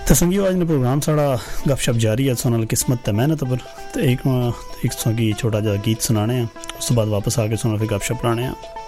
तो संगी आज ने प्रोग्राम साड़ा गपशप जारी है सोनल किस्मत ते मेहनत पर। तो एक संगी छोटा जा गीत सुनाने हैं, उस तो बाद वापस आके सोनल फिर गपशप लाने हैं।